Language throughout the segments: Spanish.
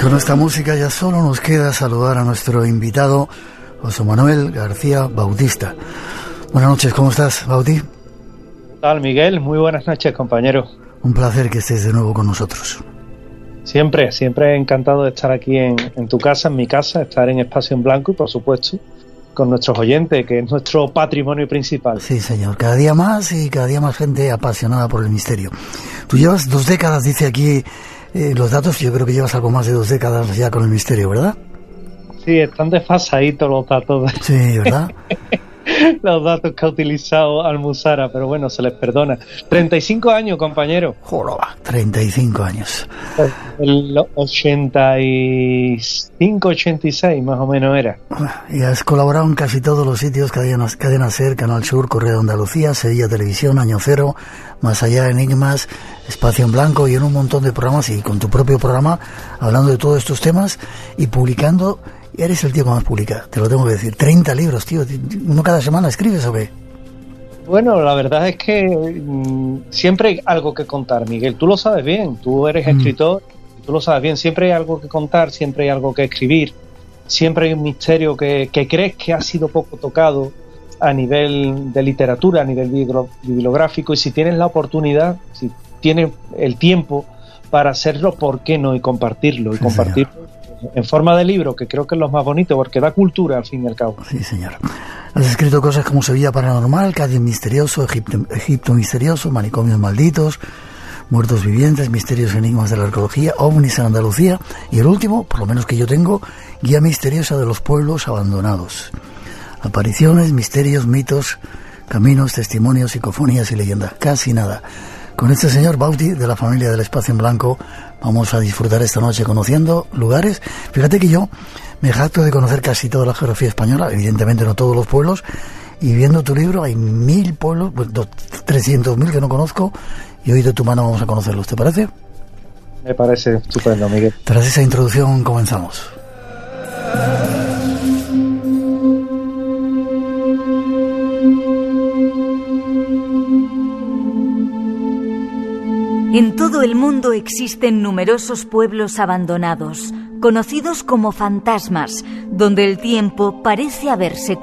con esta música ya solo nos queda saludar a nuestro invitado, José Manuel García Bautista. Buenas noches, ¿cómo estás, Bauti? ¿Qué tal, Miguel? Muy buenas noches, compañero. Un placer que estés de nuevo con nosotros. Siempre encantado de estar aquí en tu casa, en mi casa, estar en Espacio en Blanco y, por supuesto, con nuestros oyentes, que es nuestro patrimonio principal. Sí, señor. Cada día más y cada día más gente apasionada por el misterio. Tú llevas 2 décadas, dice aquí los datos, yo creo que llevas algo más de 2 décadas ya con el misterio, ¿verdad? Sí, están desfasaditos los datos. Sí, ¿verdad? Los datos que ha utilizado Almuzara, pero bueno, se les perdona. 35 años, compañero. Joroba, 35 años. El 85, 86 más o menos era. Y has colaborado en casi todos los sitios: Cadena Ser, Canal Sur, Correo de Andalucía, Sevilla Televisión, Año Cero, Más Allá, Enigmas, Espacio en Blanco y en un montón de programas, y con tu propio programa, hablando de todos estos temas y publicando. Eres el tío que más publica, te lo tengo que decir. 30 libros, tío. ¿Uno cada semana escribes o qué? Bueno, la verdad es que siempre hay algo que contar, Miguel. Tú lo sabes bien, tú eres escritor, tú lo sabes bien. Siempre hay algo que contar, siempre hay algo que escribir. Siempre hay un misterio que crees que ha sido poco tocado a nivel de literatura, a nivel bibliográfico. Y si tienes la oportunidad, si tienes el tiempo para hacerlo, ¿por qué no? Y compartirlo, Sí, compartirlo. Señor. En forma de libro, que creo que es lo más bonito, porque da cultura al fin y al cabo. Sí, señor. Has escrito cosas como Sevilla Paranormal, Cádiz Misterioso, Egipto Misterioso, Manicomios Malditos, Muertos Vivientes, Misterios y Enigmas de la Arqueología, OVNIs en Andalucía, y el último, por lo menos que yo tengo, Guía Misteriosa de los Pueblos Abandonados. Apariciones, misterios, mitos, caminos, testimonios, psicofonías y leyendas. Casi nada. Con este señor Bauti, de la familia del Espacio en Blanco, vamos a disfrutar esta noche conociendo lugares. Fíjate que yo me jacto de conocer casi toda la geografía española, evidentemente no todos los pueblos, y viendo tu libro hay 1000 pueblos, pues 300.000 que no conozco, y hoy de tu mano vamos a conocerlos, ¿te parece? Me parece estupendo, Miguel. Tras esa introducción comenzamos. En todo el mundo existen numerosos pueblos abandonados, conocidos como fantasmas, donde el tiempo parece haberse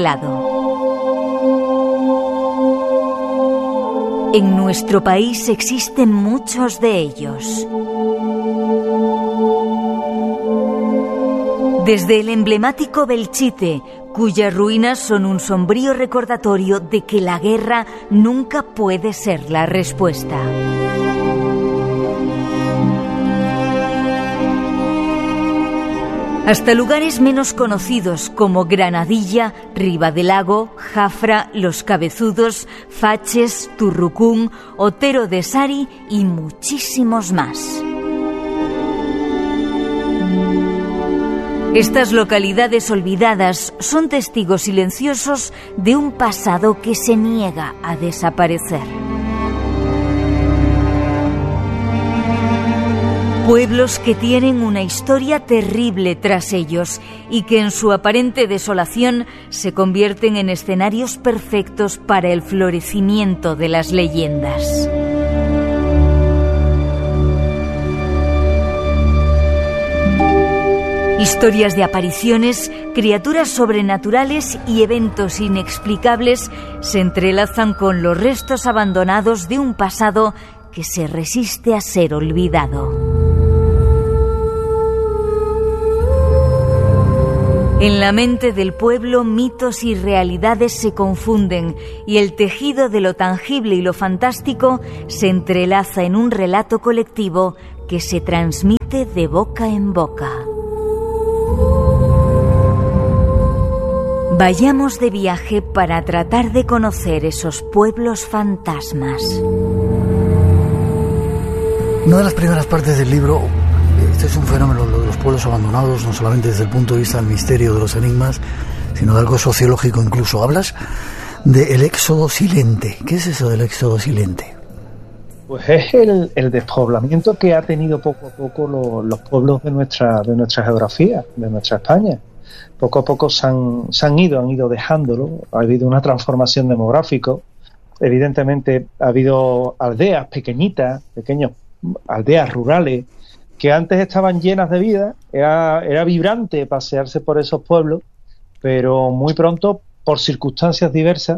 congelado. En nuestro país existen muchos de ellos. Desde el emblemático Belchite, cuyas ruinas son un sombrío recordatorio de que la guerra nunca puede ser la respuesta. Hasta lugares menos conocidos como Granadilla, Ribadelago, Jafra, Los Cabezudos, Faches, Turrucún, Otero de Sari y muchísimos más. Estas localidades olvidadas son testigos silenciosos de un pasado que se niega a desaparecer. Pueblos que tienen una historia terrible tras ellos y que en su aparente desolación se convierten en escenarios perfectos para el florecimiento de las leyendas. Historias de apariciones, criaturas sobrenaturales y eventos inexplicables se entrelazan con los restos abandonados de un pasado que se resiste a ser olvidado. En la mente del pueblo, mitos y realidades se confunden y el tejido de lo tangible y lo fantástico se entrelaza en un relato colectivo que se transmite de boca en boca. Vayamos de viaje para tratar de conocer esos pueblos fantasmas. Una de las primeras partes del libro, este es un fenómeno, lo de los pueblos abandonados, no solamente desde el punto de vista del misterio, de los enigmas, sino de algo sociológico incluso. Hablas del éxodo silente. ¿Qué es eso del éxodo silente? Pues es el despoblamiento que ha tenido poco a poco los pueblos de nuestra geografía, de nuestra España. Poco a poco han ido dejándolo. Ha habido una transformación demográfica. Evidentemente ha habido aldeas pequeñitas, aldeas rurales, que antes estaban llenas de vida, era vibrante pasearse por esos pueblos, pero muy pronto, por circunstancias diversas,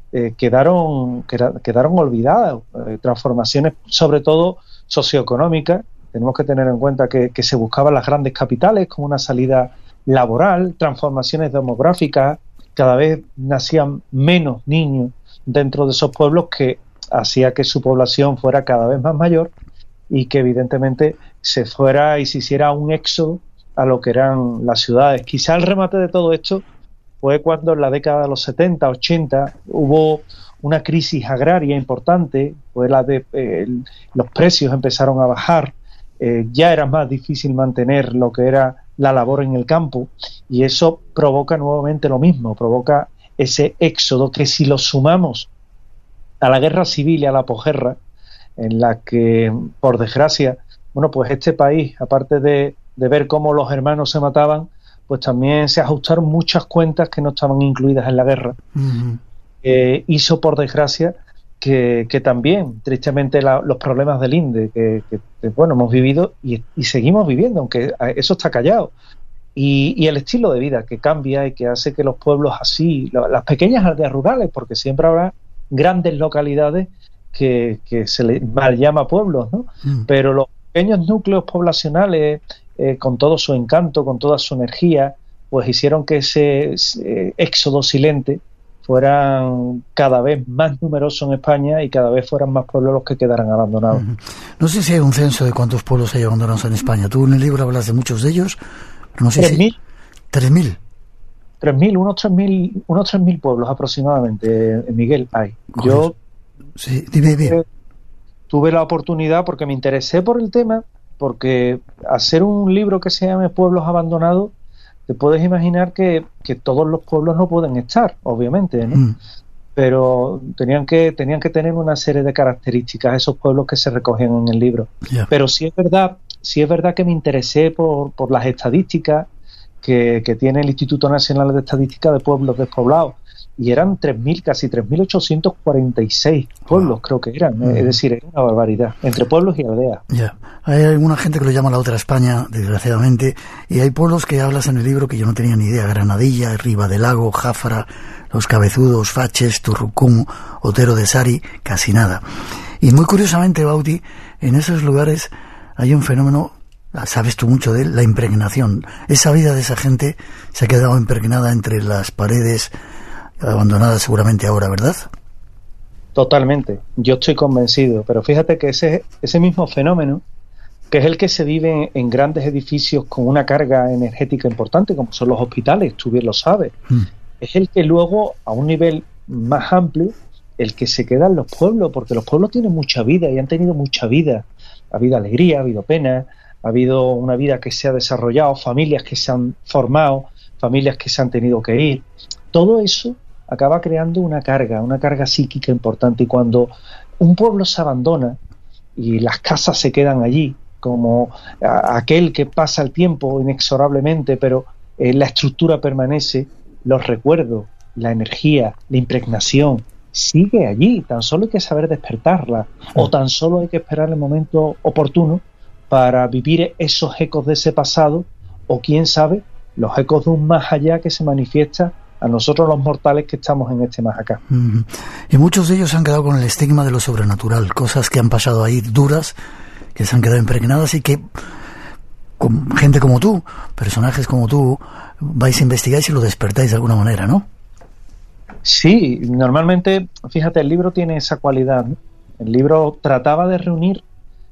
quedaron olvidadas. Transformaciones, sobre todo socioeconómicas. Tenemos que tener en cuenta que se buscaban las grandes capitales como una salida laboral, transformaciones demográficas, cada vez nacían menos niños dentro de esos pueblos, que hacía que su población fuera cada vez más mayor y que evidentemente se fuera y se hiciera un éxodo a lo que eran las ciudades. Quizá el remate de todo esto fue cuando en la década de los 70, 80 hubo una crisis agraria importante, fue la de los precios empezaron a bajar, ya era más difícil mantener lo que era la labor en el campo, y eso provoca nuevamente lo mismo, provoca ese éxodo que, si lo sumamos a la guerra civil y a la posguerra, en la que, por desgracia, bueno, pues este país, aparte de ver cómo los hermanos se mataban, pues también se ajustaron muchas cuentas que no estaban incluidas en la guerra. Uh-huh. Hizo, por desgracia, que también, tristemente, los problemas del INDE, que bueno, hemos vivido y seguimos viviendo, aunque eso está callado. Y el estilo de vida que cambia y que hace que los pueblos así, las pequeñas aldeas rurales, porque siempre habrá grandes localidades que se les mal llama pueblos, ¿no? Pero los pequeños núcleos poblacionales, con todo su encanto, con toda su energía, pues hicieron que ese éxodo silente fueran cada vez más numerosos en España y cada vez fueran más pueblos los que quedaran abandonados. No sé si hay un censo de cuántos pueblos hay abandonados en España. Tú en el libro hablas de muchos de ellos, pero no sé 3.000. ¿3.000? 3.000, unos 3.000 pueblos aproximadamente, Miguel, hay. Joder. Yo sí, dime. Tuve la oportunidad, porque me interesé por el tema, porque hacer un libro que se llame Pueblos Abandonados, te puedes imaginar que todos los pueblos no pueden estar, obviamente, ¿no? Pero tenían que tener una serie de características esos pueblos que se recogían en el libro. Yeah. Pero sí es verdad que me interesé por las estadísticas que tiene el Instituto Nacional de Estadística de Pueblos Despoblados, y eran 3.000, casi 3.846 pueblos, creo que eran. Es decir, era una barbaridad, entre pueblos y aldeas. Ya. Hay alguna gente que lo llama la otra España, desgraciadamente, y hay pueblos que hablas en el libro que yo no tenía ni idea: Granadilla, Ribadelago, Jáfara, Los Cabezudos, Faches, Turrucum, Otero de Sari, casi nada. Y muy curiosamente, Bauti, en esos lugares hay un fenómeno, sabes tú mucho de él, la impregnación. Esa vida de esa gente se ha quedado impregnada entre las paredes, abandonada seguramente ahora, ¿verdad? Totalmente, yo estoy convencido, pero fíjate que ese mismo fenómeno, que es el que se vive en grandes edificios con una carga energética importante, como son los hospitales, tú bien lo sabes, es el que luego, a un nivel más amplio, el que se queda en los pueblos, porque los pueblos tienen mucha vida y han tenido mucha vida. Ha habido alegría, ha habido pena, ha habido una vida que se ha desarrollado, familias que se han formado, familias que se han tenido que ir. Todo eso acaba creando una carga psíquica importante, y cuando un pueblo se abandona y las casas se quedan allí, como aquel que pasa el tiempo inexorablemente, pero la estructura permanece, los recuerdos, la energía, la impregnación sigue allí, tan solo hay que saber despertarla, o tan solo hay que esperar el momento oportuno para vivir esos ecos de ese pasado, o quién sabe, los ecos de un más allá que se manifiesta a nosotros los mortales que estamos en este más acá. Y muchos de ellos han quedado con el estigma de lo sobrenatural, cosas que han pasado ahí duras, que se han quedado impregnadas, y que con gente como tú, personajes como tú, vais a investigar y lo despertáis de alguna manera, ¿no? Sí, normalmente, fíjate, el libro tiene esa cualidad, ¿no? El libro trataba de reunir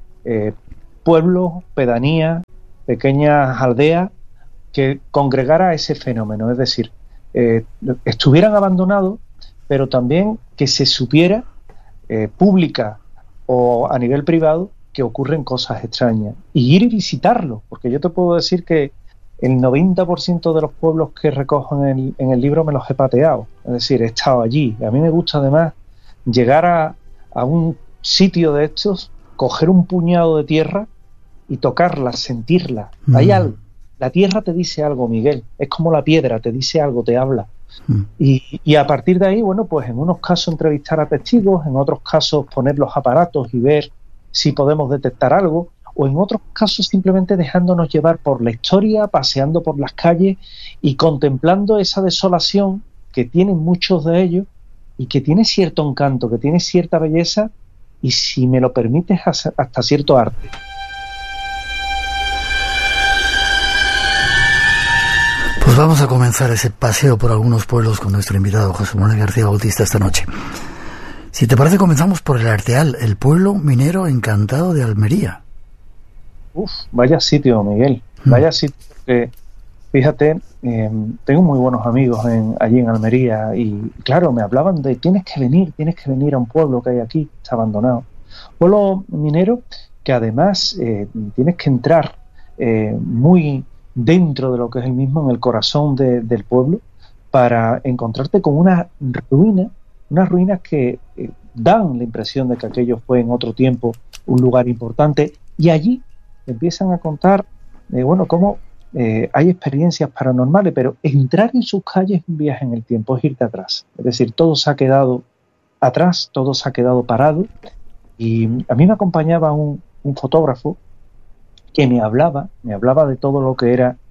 pueblos, pedanías, pequeñas aldeas que congregara ese fenómeno, es decir, estuvieran abandonados, pero también que se supiera, pública o a nivel privado, que ocurren cosas extrañas, y ir y visitarlos, porque yo te puedo decir que el 90% de los pueblos que recojo en el libro me los he pateado, es decir, he estado allí. A mí me gusta además llegar a un sitio de estos, coger un puñado de tierra y tocarla, sentirla. Hay algo. La tierra te dice algo, Miguel. Es como la piedra, te dice algo, te habla. Y a partir de ahí, bueno, pues en unos casos entrevistar a testigos, en otros casos poner los aparatos y ver si podemos detectar algo, o en otros casos simplemente dejándonos llevar por la historia, paseando por las calles y contemplando esa desolación que tienen muchos de ellos y que tiene cierto encanto, que tiene cierta belleza y, si me lo permites, hasta cierto arte. Pues vamos a comenzar ese paseo por algunos pueblos con nuestro invitado José Manuel García Bautista esta noche. Si te parece, comenzamos por el Arteal, el pueblo minero encantado de Almería. Vaya sitio, Miguel, vaya sitio. Que, fíjate, tengo muy buenos amigos allí en Almería y, claro, me hablaban de tienes que venir a un pueblo que hay aquí, está abandonado. Pueblo minero que además tienes que entrar muy dentro de lo que es el mismo, en el corazón del pueblo, para encontrarte con unas ruinas que dan la impresión de que aquello fue en otro tiempo un lugar importante, y allí empiezan a contar cómo hay experiencias paranormales, pero entrar en sus calles es un viaje en el tiempo, es irte atrás. Es decir, todo se ha quedado atrás, todo se ha quedado parado, y a mí me acompañaba un fotógrafo que me hablaba de todo lo que era,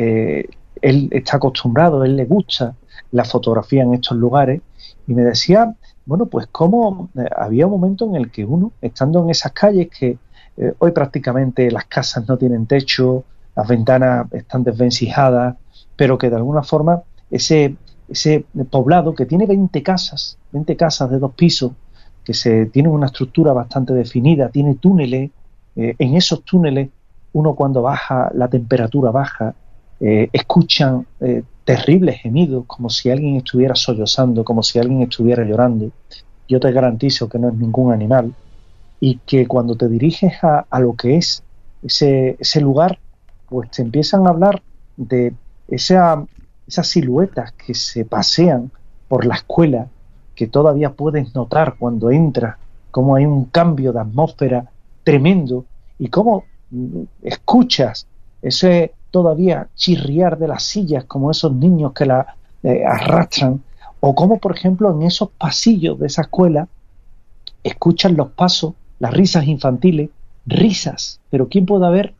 él está acostumbrado, él le gusta la fotografía en estos lugares, y me decía, pues cómo había un momento en el que uno, estando en esas calles que hoy prácticamente las casas no tienen techo, las ventanas están desvencijadas, pero que de alguna forma ese poblado que tiene 20 casas de 2 pisos, que tiene una estructura bastante definida, tiene túneles, en esos túneles uno, cuando baja, la temperatura baja, escuchan terribles gemidos, como si alguien estuviera sollozando, como si alguien estuviera llorando. Yo te garantizo que no es ningún animal, y que cuando te diriges a lo que es ese lugar, pues te empiezan a hablar de esas siluetas que se pasean por la escuela, que todavía puedes notar cuando entras, cómo hay un cambio de atmósfera tremendo, y cómo escuchas ese todavía chirriar de las sillas, como esos niños que la arrastran, o como, por ejemplo, en esos pasillos de esa escuela escuchas los pasos, las risas infantiles, risas, pero ¿quién puede haber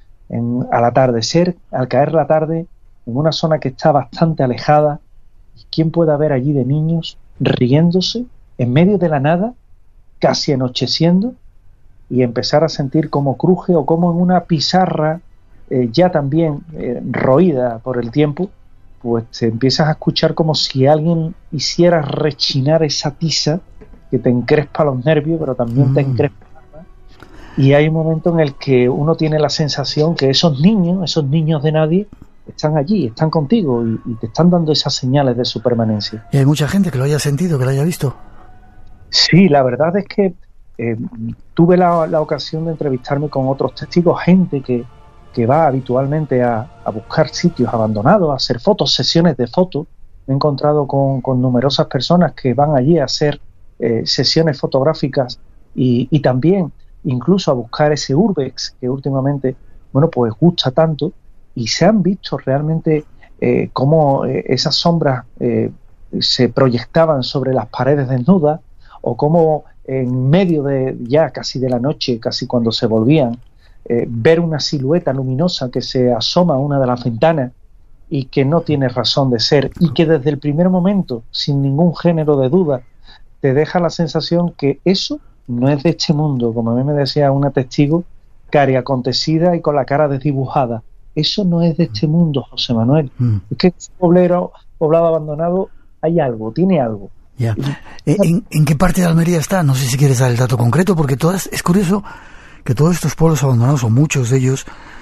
al atardecer, al caer la tarde, en una zona que está bastante alejada, quién puede haber allí de niños riéndose en medio de la nada, casi anocheciendo, y empezar a sentir cómo cruje, o cómo en una pizarra ya también roída por el tiempo, pues te empiezas a escuchar como si alguien hiciera rechinar esa tiza que te encrespa los nervios, pero también te encrespa el alma. Y hay un momento en el que uno tiene la sensación que esos niños de nadie, están allí, están contigo y te están dando esas señales de su permanencia. ¿Y hay mucha gente que lo haya sentido, que lo haya visto? Sí, la verdad es que tuve la ocasión de entrevistarme con otros testigos, gente que va habitualmente a buscar sitios abandonados, a hacer fotos, sesiones de fotos. Me he encontrado con numerosas personas que van allí a hacer sesiones fotográficas y también incluso a buscar ese urbex que últimamente, pues gusta tanto, y se han visto realmente cómo esas sombras se proyectaban sobre las paredes desnudas, o cómo en medio de ya casi de la noche, casi cuando se volvían, ver una silueta luminosa que se asoma a una de las ventanas y que no tiene razón de ser, y que desde el primer momento, sin ningún género de duda, te deja la sensación que eso no es de este mundo, como a mí me decía una testigo, cariacontecida y con la cara desdibujada. Eso no es de este mundo, José Manuel. Es que este poblado abandonado hay algo, tiene algo. Ya. ¿En qué parte de Almería está? No sé si quieres dar el dato concreto, porque es curioso que todos estos pueblos abandonados, o muchos de ellos,